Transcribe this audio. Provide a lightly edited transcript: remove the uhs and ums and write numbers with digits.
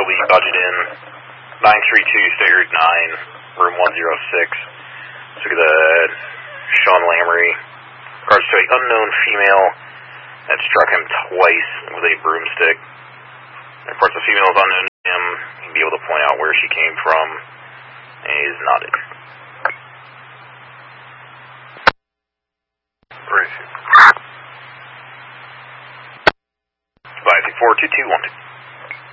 will be budget in 932 State Route 9, room 106. So the Sean Lamry, regards to an unknown female that struck him twice with a broomstick. And of course, the female is unknown to him. He'd be able to point out where she came from, and he's nodded. Where is she? 524-2212.